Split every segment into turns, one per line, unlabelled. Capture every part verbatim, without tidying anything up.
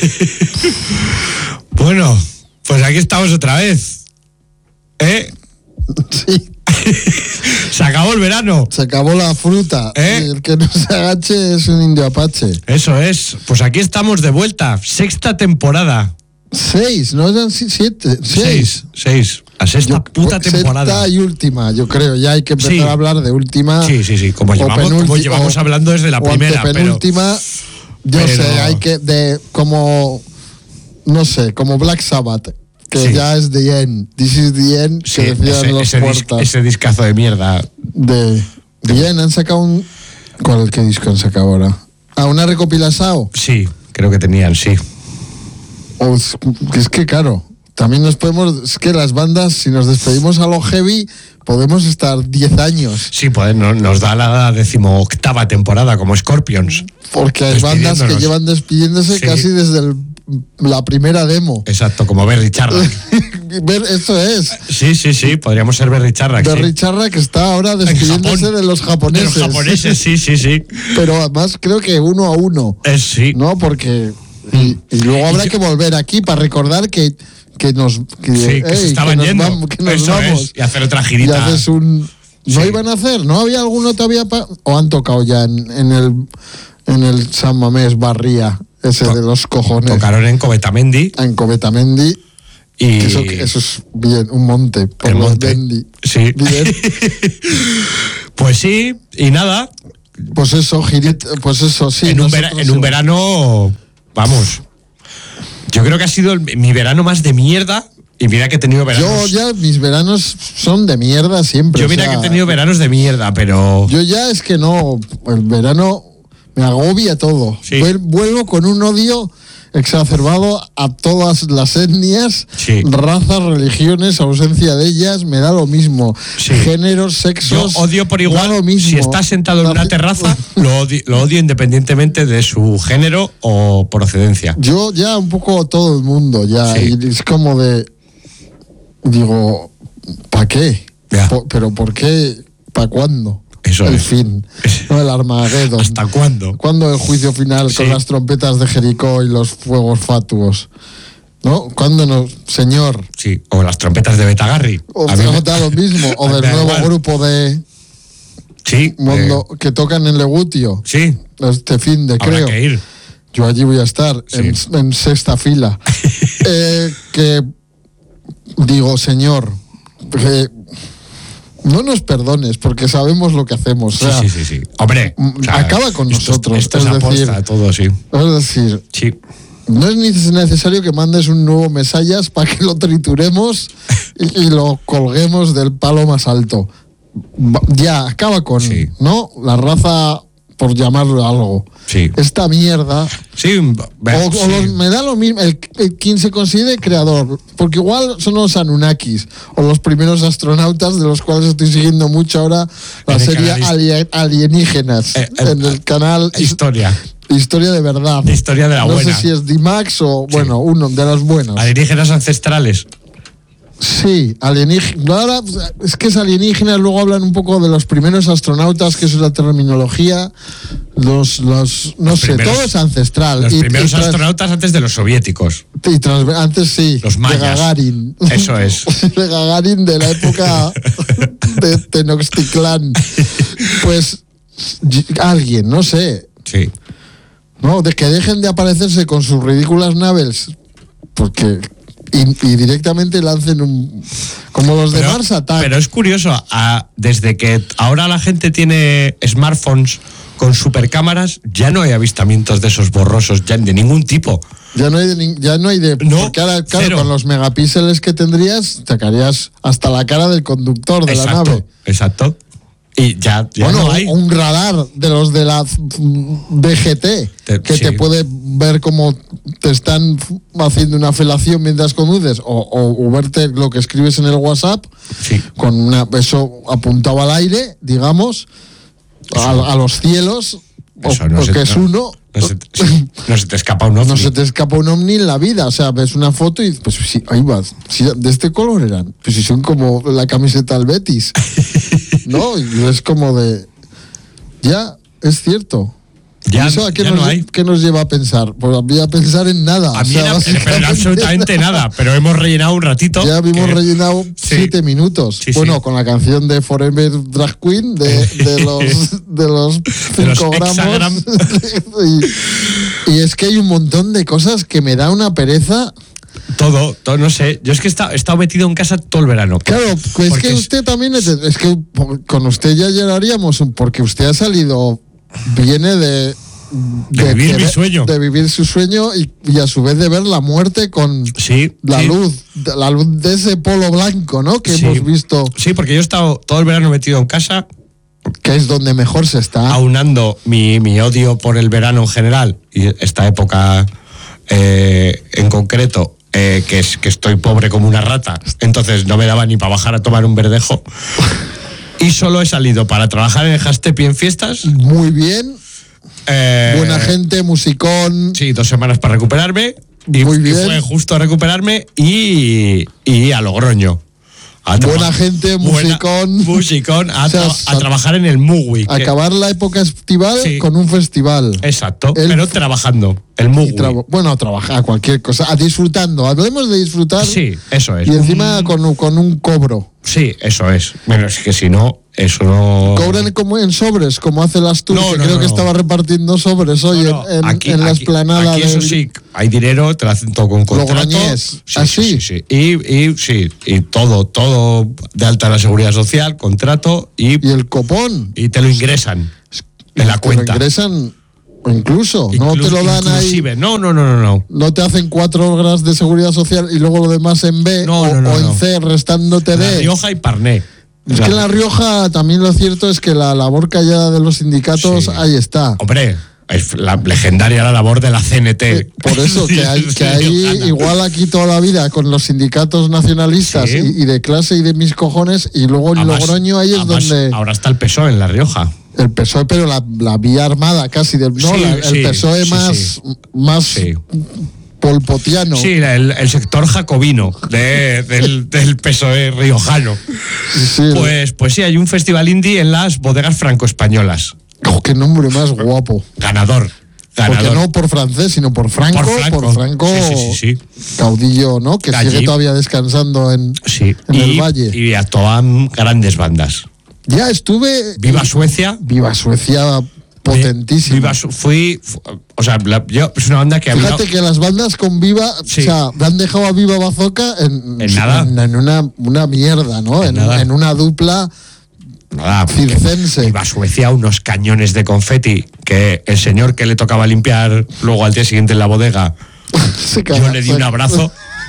Bueno, pues aquí estamos otra vez. ¿Eh?
Sí.
Se acabó el verano.
Se acabó la fruta.
¿Eh?
El que no se agache es un indio apache.
Eso es. Pues aquí estamos de vuelta. Sexta temporada.
Seis, no eran si- siete. Seis.
Seis. Seis. La sexta
Yo-
puta temporada.
Sexta y última, yo creo. Ya hay que empezar
Sí.
a hablar de última.
Sí, sí, sí. Como
o
llevamos, como
penulti-
llevamos
o-
hablando desde la
o
primera. Pero,
antepenúltima, yo
pero-
sé, hay que. de como. No sé, como Black Sabbath. Que
Sí.
ya es The End. This is the End.
sí,
que decían
ese,
los
ese, dis-
puertas.
ese discazo de mierda.
De The End han sacado un. ¿Cuál qué disco han sacado ahora? Ah, una recopilación.
Sí, creo que tenían, sí.
O es, es que claro, también nos podemos, es que las bandas, si nos despedimos a lo heavy, podemos estar diez años,
Sí, pues no- nos da la decimoctava temporada como Scorpions.
porque hay bandas que
Despidiéndonos.
llevan despidiéndose
Sí.
casi desde el- la primera demo.
Exacto, como Berry Charrack.
Ver, eso es,
Sí, sí, sí, podríamos ser Berry Charrack.
de
sí.
Richarra que está ahora despidiéndose
Japón.
de los
De
japoneses.
los japoneses, sí, sí, sí.
Pero además creo que uno a uno,
Es sí.
¿no? Porque... Y, y luego habrá
Y yo-
que volver aquí para recordar que, que nos... Que,
Sí, que se
ey,
estaban
nos
yendo.
vamos, que nos
Eso
vamos.
es. Y hacer otra
Y
girita.
haces un... ¿No
Sí.
iban a hacer? ¿No había alguno todavía? Pa- ¿O han tocado ya en, en el en el San Mamés Barría, ese
To-
de los cojones?
Tocaron en Covetamendi
En Covetamendi.
y...
Que Eso, eso es bien, un monte. Por
El
los
monte.
Bendy.
Sí.
Bien.
Pues sí, y nada,
Pues eso, girit, pues eso, sí.
en, un vera-
nosotros
en un
igual.
verano, vamos, yo creo que ha sido el- mi verano más de mierda. Y mira que he tenido
Yo
veranos.
ya, mis veranos son de mierda siempre.
Yo
o
mira
sea,
que he tenido veranos de mierda, pero...
Yo ya es que no, el verano me agobia todo.
Sí.
Vuel- Vuelvo con un odio exacerbado a todas las etnias,
Sí.
razas, religiones, ausencia de ellas, me da lo mismo.
Sí.
Géneros,
Yo
sexos.
odio por
da
igual,
lo mismo.
si está sentado en una
Naci-
terraza, lo odio, lo odio independientemente de su género o procedencia.
Yo ya un poco todo el mundo, ya.
Sí.
Y es como de. Digo, ¿para qué?
Ya.
Po- ¿Pero por qué? ¿Para cuándo?
Eso
el
es.
fin. No, el Armagedón.
¿Hasta cuándo?
¿Cuándo el juicio final con
Sí.
las trompetas de Jericó y los fuegos fatuos? ¿No? ¿Cuándo no? Señor.
Sí, o las trompetas de Betagarri.
O
A mí me-
da lo mismo. O
me
del
da
nuevo
igual.
grupo de
Sí,
Mondo
eh,
que tocan en Legutio.
sí,
Este fin de
habrá
creo.
que ir.
Yo allí voy a estar en,
Sí.
en sexta fila. Eh, que digo, señor, que no nos perdones porque sabemos lo que hacemos.
Sí,
o sea,
sí, sí, sí. Hombre,
mm,
o sea,
acaba con
esto-
nosotros,
Esto
es
es
decir-
aposta, todo, sí.
Es decir,
Sí,
no es ni necesario que mandes un nuevo Mesías para que lo trituremos y, y lo colguemos del palo más alto. Va- Ya, acaba con,
Sí.
¿no? La raza, por llamarlo algo.
sí.
Esta mierda.
Sí, ve-
O, o
sí.
los- me da lo mismo, el, el- quien se considere creador, porque igual son los Anunnakis o los primeros astronautas, de los cuales estoy siguiendo mucho ahora la
En el
serie
canal Hist-
Alien- Alienígenas,
Eh, eh,
en el canal His-
Historia.
Historia de Verdad.
Historia de la
no
buena.
sé si es D-Max o, bueno, uno de las buenas.
Alienígenas ancestrales.
Sí, alienígenas. Ahora es que es alienígenas, luego hablan un poco de los primeros astronautas, que eso es la terminología. Los, los no
Los
sé,
primeros-
todo es ancestral.
Los
Y-
primeros
y tras-
astronautas antes de los soviéticos.
y tras- antes sí,
Los
de
mayas.
Gagarin.
Eso es.
De Gagarin de la época de Tenochtitlán. Pues y- alguien, no sé,
Sí.
¿no? De que dejen de aparecerse con sus ridículas naves, porque y, y directamente lancen un como los de
Pero,
Mars Attack.
pero es curioso, a- desde que ahora la gente tiene smartphones con supercámaras, ya no hay avistamientos de esos borrosos, ya de ningún tipo.
Ya no hay de, nin- ya no hay de
No,
porque ahora, claro,
cero.
con los megapíxeles que tendrías, sacarías hasta la cara del conductor de
exacto,
la nave.
exacto. Y ya, ya
Bueno,
no hay.
un radar de los de la D G T
Te-
que
sí.
te puede ver cómo te están haciendo una felación mientras conduces o, o, o verte lo que escribes en el WhatsApp
Sí.
con una, eso apuntado al aire, digamos, a, a los cielos, o-
Eso no
porque
se-
es
no-
uno.
No se, sí, no se te escapa un ovni.
No se te escapa un ovni en la vida, o sea, ves una foto y dices, pues sí, ahí vas, sí, de este color eran, pues si son como la camiseta del Betis, ¿no? Y es como de, ya, es cierto,
Ya,
¿Y eso a qué,
ya
nos,
no hay.
qué nos lleva a pensar? Pues a mí a pensar en nada.
A mí
o sea,
era- pero
básicamente,
absolutamente nada, pero hemos rellenado un ratito.
Ya habíamos
que-
rellenado
Sí.
siete minutos.
Sí,
bueno,
sí.
con la canción de Forever Drag Queen de, de los de los
De los
cinco
hexagram.
gramos. y, y es que hay un montón de cosas que me da una pereza.
Todo, todo, no sé. Yo es que he estado, he estado metido en casa todo el verano.
Claro, pues es
Porque
que
es-
usted también es, es que con usted ya llegaríamos, porque usted ha salido, viene de
De vivir mi
querer-
sueño.
de vivir su sueño y, y a su vez de ver la muerte con
Sí.
la
sí.
luz, de- la luz de ese polo blanco, ¿no? Que
Sí.
hemos visto,
Sí, porque yo he estado todo el verano metido en casa,
que es donde mejor se está.
aunando mi, mi odio por el verano en general y esta época eh, en concreto, eh, que es que estoy pobre como una rata, entonces no me daba ni para bajar a tomar un verdejo. Y solo he salido para trabajar en el Hastepi en fiestas.
Muy bien,
eh,
buena gente, musicón.
Sí, dos semanas para recuperarme. Y,
Muy
y
bien.
fue justo a recuperarme y, y a Logroño. A
Buena
traba-
gente,
buena-
musicón.
musicón, a,
O sea,
tra- a
sa-
trabajar en el Mugui. que-
Acabar la época estival
Sí.
con un festival.
Exacto,
El-
pero trabajando. El Mugui.
Y traba- bueno, a trabajar, cualquier cosa, a disfrutando. Hablemos de disfrutar.
Sí, eso es.
Y encima
Un-
con, un- con un cobro.
Sí, eso es. Bueno, es que si no, eso no.
Cobran como en sobres, como hace las Tours,
No,
que
no,
creo
no,
que
no.
estaba repartiendo sobres hoy
No, no,
en, en-
aquí-
en la
aquí-
esplanada
aquí
de
eso sí, hay dinero, te lo hacen todo con contrato.
Logroñés,
Sí,
¿así?
sí, sí, sí. Y, y sí, y todo, todo de alta la seguridad social, contrato y,
y el copón.
y te lo ingresan en la
Te
cuenta.
lo ingresan incluso, no
Inclu-
te lo dan ahí.
inclusive. No, no, no, no, no.
No te hacen cuatro horas de seguridad social y luego lo demás en B
No,
o,
no, no,
o en
no.
C restándote
La
D.
Rioja y Parné.
Es que en La Rioja también lo cierto es que la labor callada de los sindicatos,
Sí.
ahí está.
Hombre, es la legendaria la labor de la C N T.
Eh, Por eso, que hay, que hay
Riojana.
igual aquí toda la vida con los sindicatos nacionalistas
Sí.
y, y de clase y de mis cojones, y luego en
Además-
Logroño ahí es
además,
donde
ahora está el P S O E en La Rioja.
el P S O E, pero la, la vía armada casi del. No,
Sí,
la- el
sí,
P S O E
sí,
más,
sí.
más
Sí.
polpotiano.
Sí, el, el sector jacobino de- del, del P S O E riojano.
Sí,
Pues, pues sí, hay un festival indie en las bodegas franco-españolas.
oh, qué nombre más guapo.
Ganador.
Porque
Ganador.
no por francés, sino por Franco.
Por Franco.
Por Franco,
Sí, sí, sí, sí.
caudillo, ¿no? Que
Allí.
sigue todavía descansando en,
Sí.
en
y,
el Valle.
y actuaban grandes bandas.
Ya estuve.
Viva Suecia.
Viva Suecia, potentísima.
Viva Su- fui, fu- o sea, la- yo, es una banda que había.
Fíjate que las bandas con Viva,
Sí.
o sea, han dejado a Viva Bazooka en,
En nada.
en, en una, una mierda, ¿no?
En
En,
nada.
en una dupla
Nada, porque
circense.
Viva Suecia, unos cañones de confeti que el señor que le tocaba limpiar luego al día siguiente en la bodega,
Se
yo
caga,
le di
se-
un abrazo.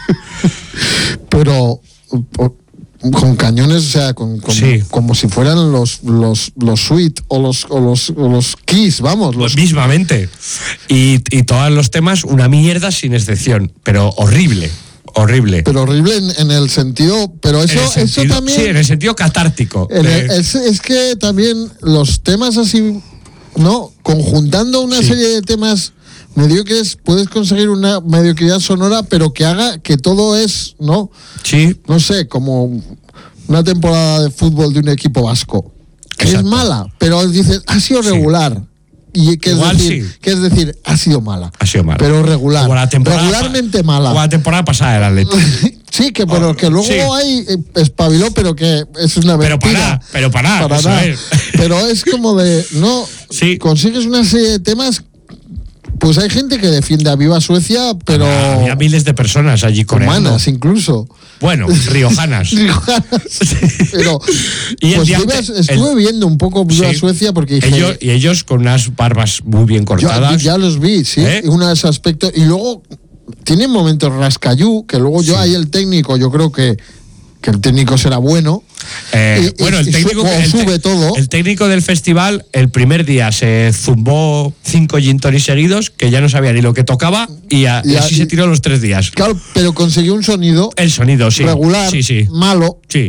Pero o- con cañones, o sea, con, con-
Sí.
como si fueran los los los Sweet o los o los, o los Kiss, vamos, los
Mismamente. Y, y todos los temas, una mierda sin excepción, pero horrible, horrible.
pero horrible en, en el sentido, pero eso
En el
eso
sentido-
también
Sí, en el sentido catártico.
en
de-
el- es, es que también los temas así, ¿no? Conjuntando una
Sí.
serie de temas mediocres, puedes conseguir una mediocridad sonora, pero que haga que todo es, ¿no?
sí,
No sé, como una temporada de fútbol de un equipo vasco. Que
Exacto.
es mala, pero dices, ha sido
Sí.
regular. Y que es,
Igual
decir,
sí.
que es decir, ha sido mala.
ha sido mal.
Pero regular.
Como la temporada
Regularmente
pa-
mala.
Como la temporada pasada del Atlético.
Sí, que pero
Oh,
que luego
sí.
hay eh, espabiló, pero que es una
Pero
mentira.
para, pero para,
Para
eso
nada.
es.
Pero es como de, no,
Sí.
consigues una serie de temas, pues hay gente que defiende a Viva Suecia, pero
Había miles de personas allí coreando.
humanas incluso.
Bueno, riojanas.
pero
Y el
pues
día
Viva-
antes-
estuve
el-
viendo un poco Viva
Sí.
Suecia porque dije,
Ellos, y ellos con unas barbas muy bien
yo-
cortadas.
ya los vi, sí,
¿Eh?
y uno de esos aspectos. Y luego tienen momentos rascayú, que luego yo
Sí.
ahí el técnico, yo creo que, que el técnico será bueno.
Eh,
Y- y-
bueno, el
y
técnico,
su- o
el, te-
sube todo.
el técnico del festival, el primer día se zumbó cinco gin tonics seguidos, que ya no sabía ni lo que tocaba, y, a- y
Y a-
así se tiró los tres días.
Claro, pero consiguió un sonido
El sonido, sí.
regular,
Sí, sí.
malo,
Sí.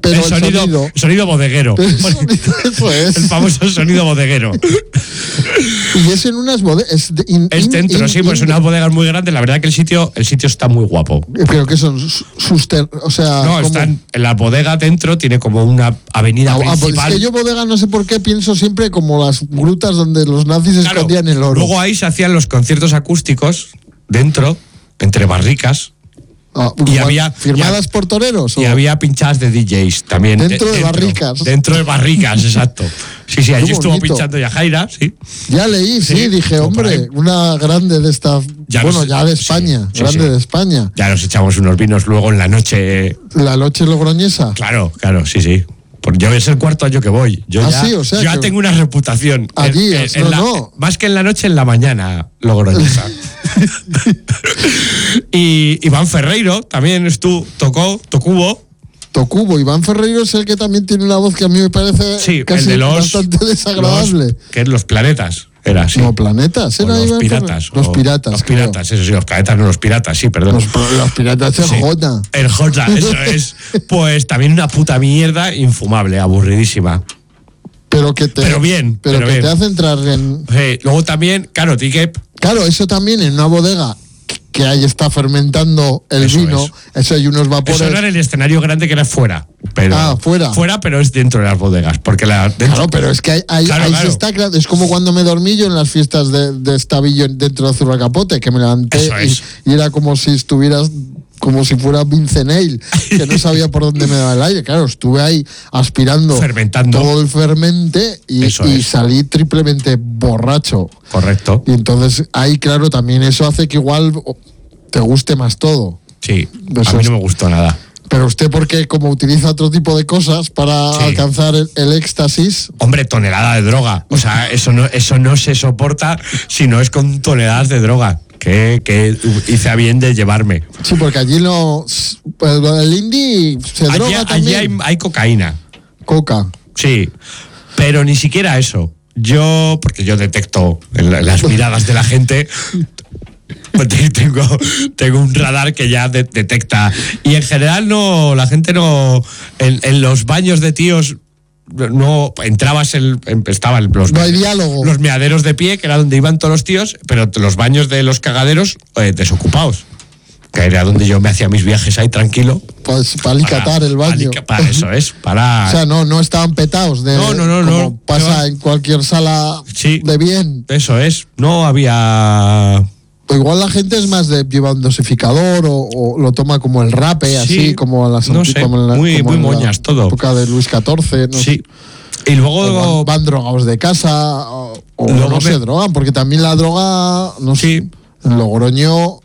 pero
el
el
sonido,
sonido.
sonido bodeguero.
El sonido, eso es.
El famoso sonido bodeguero.
Y es en unas bodegas. Es, de- in-
Es
in-
dentro,
in-
sí, pues
in-
unas bodegas muy grandes. La verdad que el sitio, el sitio está muy guapo.
Pero que son sus, sus ter- o sea,
No,
como-
están en la bodega dentro, tiene como una avenida
Ah, ah, pues
principal.
es que yo bodega no sé por qué pienso siempre como las grutas donde los nazis
Claro,
escondían el oro.
luego ahí se hacían los conciertos acústicos dentro, entre barricas,
Ah,
y
igual,
había-
firmadas
y-
por toreros.
y
¿o?
había pinchadas de D Js también.
Dentro de barricas.
Dentro de barricas, exacto. Sí, sí, allí
Qué
estuvo
bonito.
pinchando Yajaira, sí.
Ya leí, sí,
Sí,
dije,
estuvo por
hombre,
ahí.
una grande de esta.
Ya
bueno,
nos-
ya de
sí,
España,
sí,
grande
sí.
de España.
Ya nos echamos unos vinos luego en la noche.
La noche logroñesa.
Claro, claro, sí, sí. Porque yo es el cuarto año que voy. Yo
Ah,
ya,
sí, o sea
yo ya
que-
tengo una reputación.
Allí,
En- en-
es-
en
no,
la-
no.
Más que en la noche, en la mañana, logroñesa. Y Iván Ferreiro también estuvo, tocó, tocubo.
Tocubo, Iván Ferreiro es el que también tiene una voz que a mí me parece
Sí,
casi
el de los.
bastante desagradable.
los- que es los planetas. Era así.
No, planetas,
O
era
los
Iván
piratas.
Ferreiro. Los
o-
piratas.
Los
creo.
piratas, eso sí, los planetas, no los piratas, sí, perdón.
Los, los piratas es
Sí.
Jota.
El J, eso es. Pues también una puta mierda infumable, aburridísima.
Pero que te,
Pero bien,
pero
pero
que
bien.
te hace entrar en.
Sí, luego también, claro, Ticket.
Claro, eso también en una bodega que ahí está fermentando el
Eso
vino,
es.
eso hay unos vapores.
Eso era en el escenario grande que era fuera. Pero,
Ah, fuera.
Fuera, pero es dentro de las bodegas. Porque la, dentro-
Claro, pero es que ahí, ahí-
Claro,
ahí
claro.
se está creando. Es como cuando me dormí yo en las fiestas de, de Estavillo dentro de Zurracapote, que me levanté
Eso
y,
es.
y era como si estuvieras, como si fuera Vince Neil, que no sabía por dónde me daba el aire. Claro, estuve ahí aspirando
Fermentando.
todo el fermente y,
Eso
y
es.
salí triplemente borracho.
Correcto.
Y entonces ahí, claro, también eso hace que igual oh, te guste más todo.
Sí,
Eso
a mí
es.
no me gustó nada.
Pero usted, porque como utiliza otro tipo de cosas para
Sí.
alcanzar el, el éxtasis,
Hombre, tonelada de droga. O sea, eso no, eso no se soporta si no es con toneladas de droga. Que, que hice a bien de llevarme.
sí, porque allí no. Pues el indie se
Allí,
droga
allí
también.
hay, hay cocaína.
Coca.
Sí, pero ni siquiera eso. Yo, porque yo detecto en la- las miradas de la gente, pues te- tengo, tengo un radar que ya de- detecta. Y en general no, la gente no, en, en los baños de tíos no entrabas, en, en- estaban los,
No hay diálogo.
los meaderos de pie, que era donde iban todos los tíos, pero los baños de los cagaderos eh, desocupados. Que era donde yo me hacía mis viajes ahí tranquilo.
Pues para alicatar el baño.
alica- Para eso es, para...
O sea, no, no estaban petados de.
No, no, no,
como
no.
pasa
No.
en cualquier sala
Sí.
de bien.
Eso es, no había...
O igual la gente es más de llevar un dosificador o, o lo toma como el rape,
Sí,
así como a las
no
anti-
sé,
como en la,
muy-
como
muy
en la
moñas todo.
época de Luis catorce. No
Sí. Y
sé.
luego...
O van, van drogados de casa o, o
Luego
no
me-
se drogan, porque también la droga, no
Sí.
sé, en Logroño,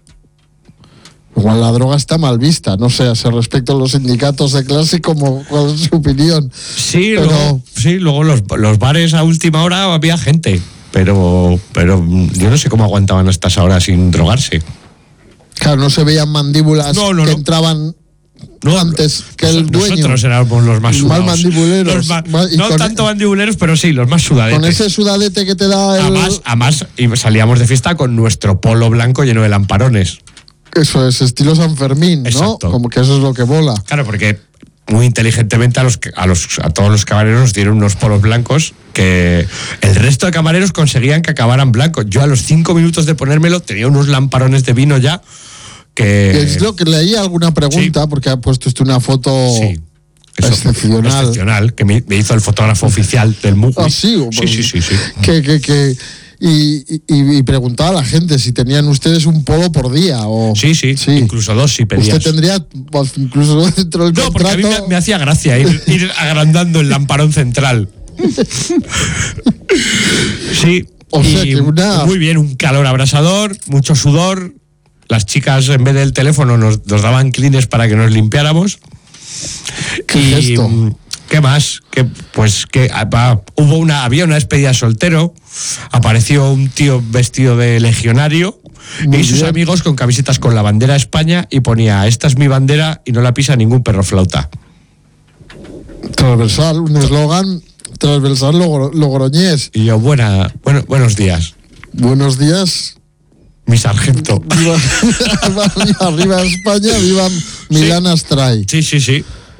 igual la droga está mal vista, no sé, se respecto a los sindicatos de clase, como cuál es su opinión.
Sí,
pero-
luego, sí, luego los, los bares a última hora había gente, pero, pero yo no sé cómo aguantaban hasta esa hora sin drogarse.
Claro, no se veían mandíbulas
No, no,
que
no.
entraban
No,
antes que el
Nos-
dueño.
Nosotros éramos los más
Más
sudados.
mandibuleros.
Los más-
Más- y
no
con-
tanto mandibuleros, pero sí, los más sudadetes.
Con ese sudadete que te da el...
Además, además, y salíamos de fiesta con nuestro polo blanco lleno de lamparones.
Eso es, estilo San Fermín, ¿no?
Exacto.
Como que eso es lo que mola.
Claro, porque muy inteligentemente a los que- a los a todos los camareros nos dieron unos polos blancos que el resto de camareros conseguían que acabaran blancos. Yo a los cinco minutos de ponérmelo tenía unos lamparones de vino ya que...
Es lo que leí alguna pregunta, porque ha puesto usted una foto
Sí. Eso,
excepcional.
excepcional, que me, me hizo el fotógrafo oficial del Mugui.
Ah, sí, o-
sí, sí, sí, sí.
Que, que, que, y, y, y preguntaba a la gente si tenían ustedes un polo por día o...
Sí, sí, incluso dos si pedías.
Usted tendría, pues, incluso dentro del
No, porque a mí
contrato...
me, me hacía gracia ir, ir agrandando el lamparón central. Sí.
O sea
y
que una-
muy bien, un calor abrasador, mucho sudor. Las chicas, en vez del teléfono, nos, nos daban clines para que nos limpiáramos.
¿Qué
y,
gesto?
mm, ¿Qué más? Que, pues que ah, va, hubo una, había una despedida soltero. Apareció un tío vestido de legionario
Muy
y sus
bien.
amigos con camisetas con la bandera de España y ponía: esta es mi bandera y no la pisa ningún perro flauta.
Transversal, un eslogan transversal logro- logroñés.
Y yo, buena, bueno, buenos días,
Buenos días.
mi sargento.
Viva, viva España, viva Milán Astray.
Sí, sí, sí.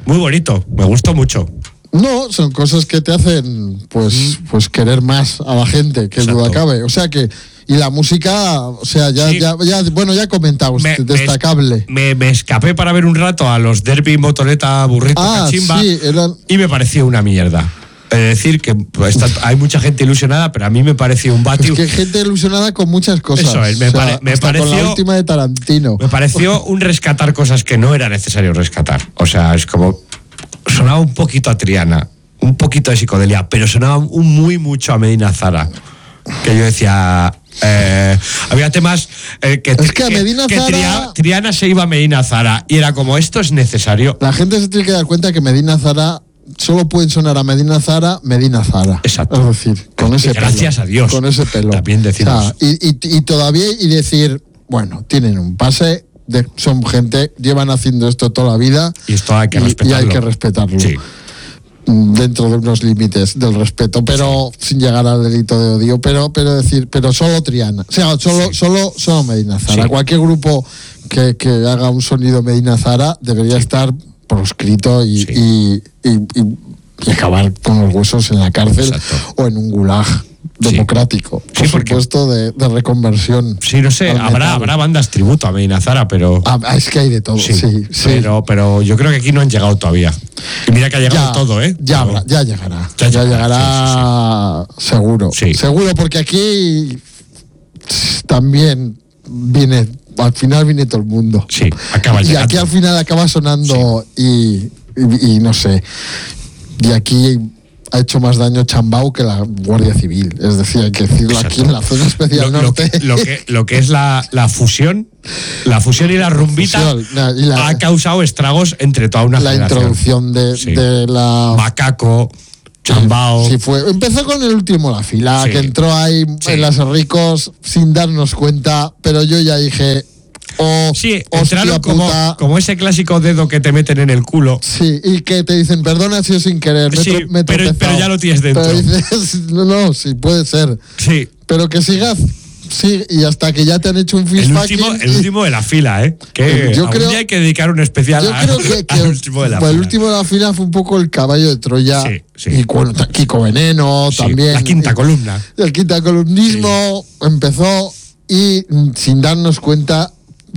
muy bonito, me gustó mucho.
No, son cosas que te hacen pues, mm. pues querer más a la gente, que duda cabe. O sea que, y la música, o sea, ya, sí. ya, ya bueno, ya comentamos, me, destacable.
Me, me escapé para ver un rato a los Derby, Motoneta, Burrito,
ah,
Cachimba,
sí, eran...
y me pareció una mierda. Es decir, que está, hay mucha gente ilusionada, pero a mí me pareció un batio.
Es que hay gente ilusionada con muchas cosas.
Eso es, me,
o sea,
pare, me pareció.
Con la última de Tarantino.
Me pareció un rescatar cosas que no era necesario rescatar. O sea, es como. Sonaba un poquito a Triana, un poquito de psicodelia, pero sonaba un muy mucho a Medina Zara. Que yo decía. Eh, había temas eh, que,
es que, a Medina
que,
Zara,
que Triana, Triana se iba a Medina Zara y era como, esto es necesario.
La gente se tiene que dar cuenta que Medina Zara solo pueden sonar a Medina Zara, Medina Zara.
Exacto.
Es decir, con ese
gracias
pelo.
a Dios.
Con ese pelo.
También decimos.
O sea, y, y, y todavía, y decir, bueno, tienen un pase, de, son gente, llevan haciendo esto toda la vida.
Y esto hay que
y,
respetarlo.
Y hay que respetarlo.
Sí.
Dentro de unos límites del respeto, pero sí. sin llegar al delito de odio, pero pero decir, pero solo Triana, o sea, solo sí. solo solo Medina Zara. Sí. Cualquier grupo que, que haga un sonido Medina Zara debería sí. estar proscrito y, sí. y, y, y, y acabar con los huesos en la cárcel. Exacto. O en un gulag democrático, sí. por sí, porque, supuesto, de, de reconversión.
Sí, no sé, habrá, habrá bandas tributo a Medina Zara, pero...
Ah, es que hay de todo, sí, sí, sí.
Pero, pero yo creo que aquí no han llegado todavía. Y mira que ha llegado
ya,
todo, ¿eh?
Ya,
pero...
habrá, ya llegará,
ya,
ya
llegará,
llegará sí, sí, sí. seguro.
Sí.
Seguro, porque aquí también viene... Al final viene todo el mundo.
Sí, acaba llegando.
Y aquí al final acaba sonando sí. y, y, y no sé. Y aquí... ha hecho más daño Chambao que la Guardia Civil. Es decir, hay que decirlo. Exacto. Aquí en la zona especial
lo,
norte.
Lo que, lo que, lo que es la, la fusión, la fusión y la rumbita la fusión, y la, ha causado estragos entre toda una
la
generación.
La introducción de, sí. de la...
Macaco, Chambao.
Sí, fue. Empezó con el último La Fila, sí. que entró ahí sí. en Las Ricos sin darnos cuenta, pero yo ya dije... Oh,
sí, entraron como, como ese clásico dedo que te meten en el culo.
Sí, y que te dicen, perdona si es sin querer, me,
sí,
tro- me he
pero, pero ya lo tienes dentro.
Pero dices, no, no, sí, puede ser.
Sí.
Pero que sigas, sí, y hasta que ya te han hecho un fist
el último, el último de La Fila, ¿eh? Que
yo creo,
día hay que dedicar un especial
yo
a,
creo que, que
al último de La
pues
Fila.
El último de La Fila fue un poco el caballo de Troya.
Sí, sí.
Y bueno, Kiko Veneno
sí,
también.
La quinta
y,
columna.
El quinta columnismo sí. empezó y sin darnos cuenta...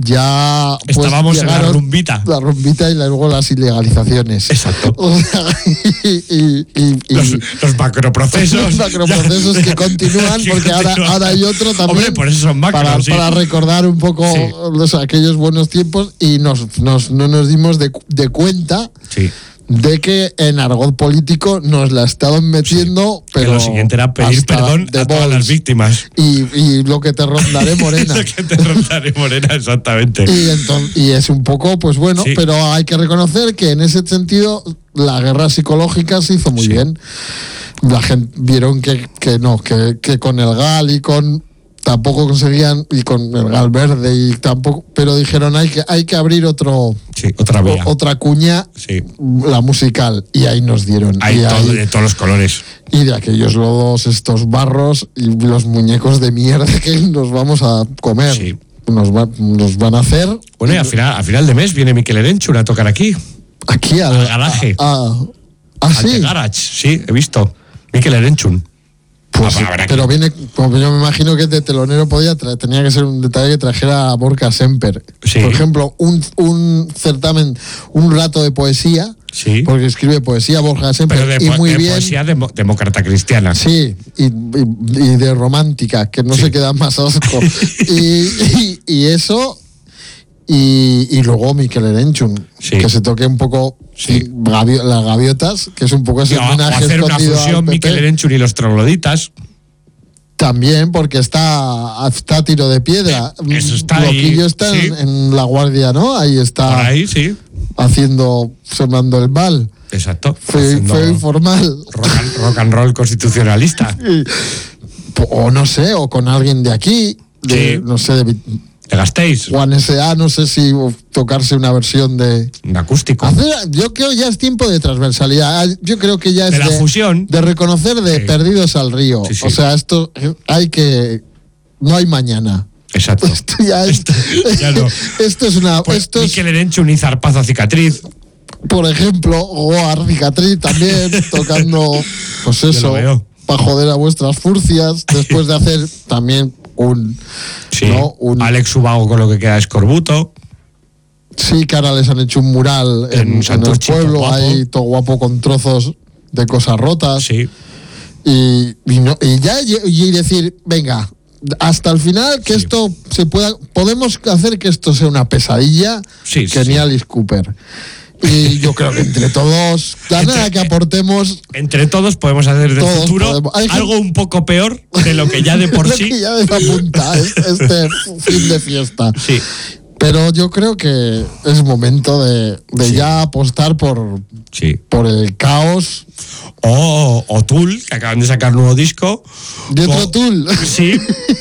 ya pues,
estábamos en la rumbita
la rumbita y luego las ilegalizaciones.
Exacto.
O sea, y, y, y, y
los, los macroprocesos
los macroprocesos ya, que continúan que porque continúan. Ahora, ahora hay otro también.
Hombre, por eso son macros,
para,
sí.
para recordar un poco sí. los, aquellos buenos tiempos y nos, nos, no nos dimos de, de cuenta
sí.
de que en argot político nos la estaban metiendo, sí, pero
que lo siguiente era pedir perdón a todas las víctimas.
Y, y lo que te rondaré morena.
Lo que te rondaré morena, exactamente.
Y, entonces, y es un poco, pues bueno, sí. pero hay que reconocer que en ese sentido la guerra psicológica se hizo muy sí. bien. La gente vieron que, que no, que, que con el G A L y con... tampoco conseguían, y con el Gal Verde y tampoco, pero dijeron hay que hay que abrir otro
sí, otra vía.
O, otra cuña,
sí.
la musical, y ahí nos dieron.
Hay
y
todo,
ahí,
de todos los colores.
Y de aquellos lodos, estos barros y los muñecos de mierda que nos vamos a comer.
Sí.
Nos, va, nos van a hacer.
Bueno, y al final, al final de mes viene Mikel Erenchun a tocar aquí.
Aquí al,
al garaje.
A, a, a, ¿Ah, sí?
Garage, sí, he visto. Mikel Erenchun.
Pues sí, pero viene, como yo me imagino que de telonero podía tra- tenía que ser un detalle que trajera a Borja Semper.
Sí.
Por ejemplo, un, un certamen, un rato de poesía,
sí.
porque escribe poesía Borja Semper,
pero de,
y muy
de
bien.
Poesía demo, demócrata cristiana.
Sí, y, y, y de romántica, que no sí. se queda más asco. y, y, y eso, y, y luego Mikel Erenchun, sí. que se toque un poco sí. gavi- las gaviotas, que es un poco ese homenaje.
O hacer una fusión Mikel Erenchun y los trogloditas.
También, porque está, está a tiro de piedra.
Eso está
Loquillo
ahí,
está
sí.
en, en La Guardia, ¿no? Ahí está.
Por ahí, sí.
Haciendo, sonando el mal.
Exacto.
Fue, fue informal.
Rock and, rock and roll constitucionalista.
Y, o no sé, o con alguien de aquí, de,
sí.
no sé, de...
¿Te gastéis?
Juan S A, no sé si tocarse una versión de...
Un acústico.
Hacer, yo creo ya es tiempo de transversalidad. Yo creo que ya es
de... la
de,
fusión.
De reconocer de sí. perdidos al río. Sí, sí. O sea, esto hay que... No hay mañana.
Exacto.
Esto ya es...
Esto, ya no.
esto es una...
Pues
esto es,
Mikel Erenchun y zarpazo a cicatriz.
por ejemplo, Goar Cicatriz también, tocando, pues eso, para joder a vuestras furcias, después de hacer también un...
Sí,
¿no? un
Alex Ubago con lo que queda de Escorbuto.
Sí, que ahora les han hecho un mural en, en, en el pueblo, ahí todo guapo con trozos de cosas rotas.
Sí.
Y, y, no, y ya y decir, venga, hasta el final que sí. esto se pueda, podemos hacer que esto sea una pesadilla,
sí,
que
sí,
ni
sí.
Alice Cooper. Y yo creo que entre todos, la entre, nada que aportemos.
Entre todos podemos hacer del futuro algo un poco peor de lo que ya de por sí.
Que ya desapunta este fin de fiesta.
Sí.
Pero yo creo que es momento de, de sí. ya apostar por,
sí.
por el caos.
O, o Tool, que acaban de sacar nuevo disco.
¿De otro Tool?
Sí,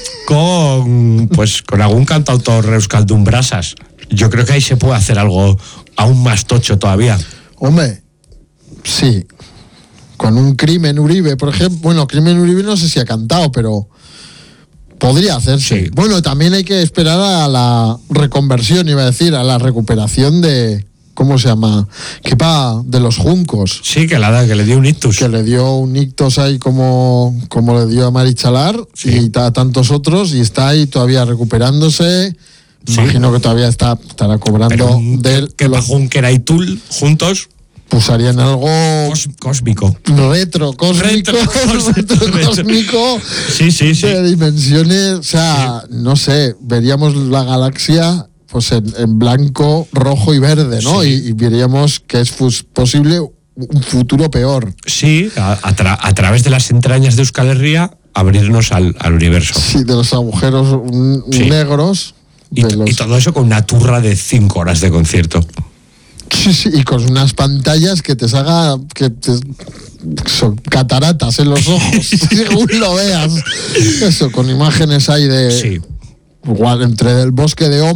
con, pues, con algún cantautor euskaldun brasas. Yo creo que ahí se puede hacer algo aún más tocho todavía.
Hombre, sí. Con un Crimen Uribe, por ejemplo. Bueno, Crimen Uribe no sé si ha cantado, pero podría hacerse.
Sí.
Bueno, también hay que esperar a la reconversión, iba a decir, a la recuperación de... ¿Cómo se llama? Que va de los juncos.
Sí, que, la, que le dio un ictus.
Que le dio un ictus ahí como, como le dio a Marichalar sí. y a tantos otros, y está ahí todavía recuperándose. Sí. Imagino que todavía está, estará cobrando
de que para Junquera y Tool juntos
pues harían algo
Cos, cósmico
retro cósmico retro, retro cósmico
sí, sí, sí.
de dimensiones, o sea, sí. no sé, veríamos la galaxia pues en, en blanco, rojo y verde, ¿no? Sí. Y, y veríamos que es fus, posible un futuro peor.
Sí, a, a, tra, a través de las entrañas de Euskal Herria abrirnos al, al universo.
Sí, de los agujeros sí. negros.
Y,
los...
y todo eso con una turra de cinco horas de concierto.
Sí, sí, y con unas pantallas que te salga que te, son cataratas en los ojos, según lo veas. Eso, con imágenes ahí de...
Sí.
Igual, entre el bosque de Om